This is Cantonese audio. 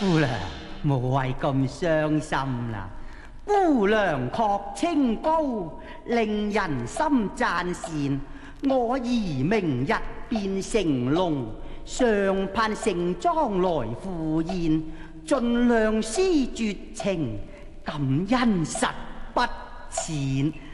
姑娘無謂咁傷心啦，姑娘確清高，令人心讚羨。我兒明日變成龍，常盼盛裝來赴宴，盡量施絕情，感恩實不淺。